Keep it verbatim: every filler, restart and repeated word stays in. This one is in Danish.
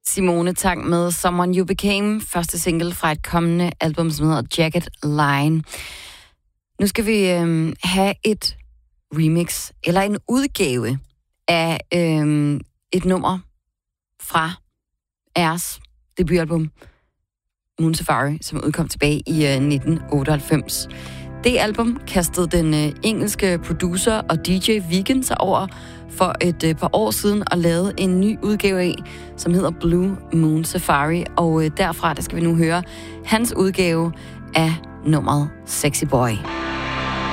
Simone Tang med Someone You Became, første single fra et kommende album, som hedder Jagged Line. Nu skal vi øhm, have et remix, eller en udgave af øhm, et nummer fra Airs debutalbum Moon Safari, som udkom tilbage i øh, nitten otteoghalvfems. Det album kastede den øh, engelske producer og D J Vegan sig over for et øh, par år siden og lavede en ny udgave af, som hedder Blue Moon Safari. Og øh, derfra, der skal vi nu høre hans udgave af nummeret Sexy Boy.